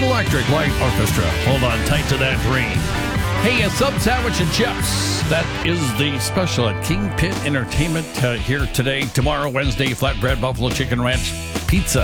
Electric Light Orchestra. Hold on tight to that dream. Hey, a sub sandwich and chips. That is the special at King Pit Entertainment here today. Tomorrow, Wednesday, flatbread, buffalo chicken ranch, pizza.